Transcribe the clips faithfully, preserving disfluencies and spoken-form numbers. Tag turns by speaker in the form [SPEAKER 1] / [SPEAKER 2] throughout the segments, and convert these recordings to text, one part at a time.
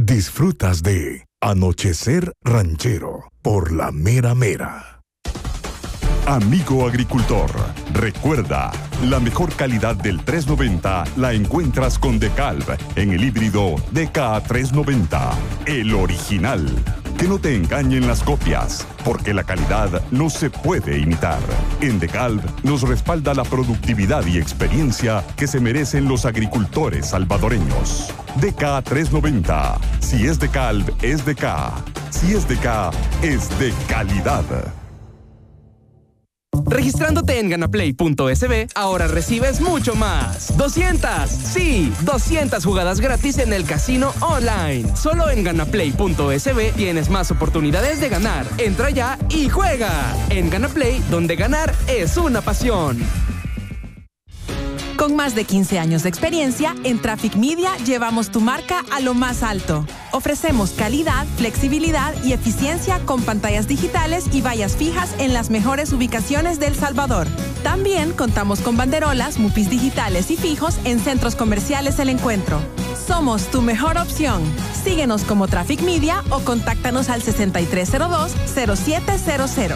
[SPEAKER 1] Disfrutas de Anochecer Ranchero por La Mera Mera. Amigo agricultor, recuerda, la mejor calidad del tres noventa la encuentras con DeKalb en el híbrido D K trescientos noventa, el original. Que no te engañen las copias, porque la calidad no se puede imitar. En DeKalb nos respalda la productividad y experiencia que se merecen los agricultores salvadoreños. D K trescientos noventa. Si es DeKalb, es D K. Si es D K, es de calidad.
[SPEAKER 2] Registrándote en ganaplay punto es be, ahora recibes mucho más. doscientas, sí, doscientas jugadas gratis en el casino online. Solo en ganaplay punto es be tienes más oportunidades de ganar. Entra ya y juega. En Ganaplay, donde ganar es una pasión.
[SPEAKER 3] Con más de quince años de experiencia, en Traffic Media llevamos tu marca a lo más alto. Ofrecemos calidad, flexibilidad y eficiencia con pantallas digitales y vallas fijas en las mejores ubicaciones de El Salvador. También contamos con banderolas, mupis digitales y fijos en centros comerciales El Encuentro. Somos tu mejor opción. Síguenos como Traffic Media o contáctanos al sesenta y tres cero dos, cero siete cero cero.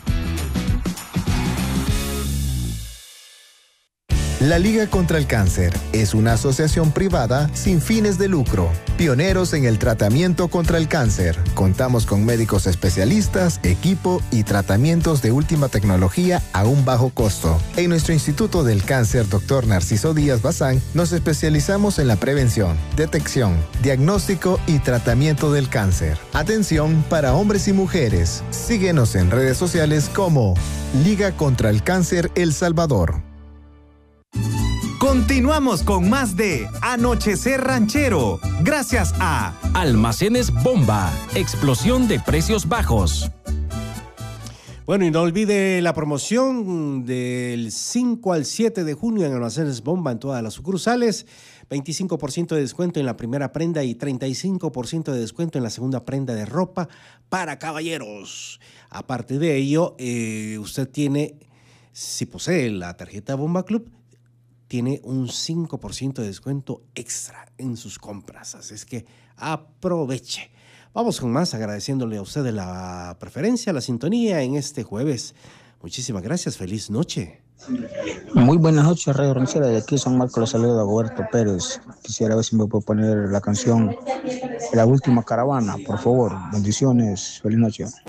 [SPEAKER 4] La Liga contra el Cáncer es una asociación privada sin fines de lucro, pioneros en el tratamiento contra el cáncer. Contamos con médicos especialistas, equipo y tratamientos de última tecnología a un bajo costo. En nuestro Instituto del Cáncer, doctor Narciso Díaz Bazán, nos especializamos en la prevención, detección, diagnóstico y tratamiento del cáncer. Atención para hombres y mujeres. Síguenos en redes sociales como Liga contra el Cáncer El Salvador.
[SPEAKER 5] Continuamos con más de Anochecer Ranchero, gracias a
[SPEAKER 6] Almacenes Bomba, explosión de precios bajos.
[SPEAKER 7] Bueno, y no olvide la promoción del cinco al siete de junio en Almacenes Bomba en todas las sucursales. veinticinco por ciento de descuento en la primera prenda y treinta y cinco por ciento de descuento en la segunda prenda de ropa para caballeros. Aparte de ello, eh, usted tiene, si posee la tarjeta Bomba Club, tiene un cinco por ciento de descuento extra en sus compras. Así es que aproveche. Vamos con más, agradeciéndole a usted de la preferencia, la sintonía en este jueves. Muchísimas gracias. Feliz noche.
[SPEAKER 8] Muy buenas noches, Radio Ranchera. De aquí San Marcos, los saluda Roberto Pérez. Quisiera ver si me puedo poner la canción La Última Caravana, por favor. Bendiciones. Feliz noche.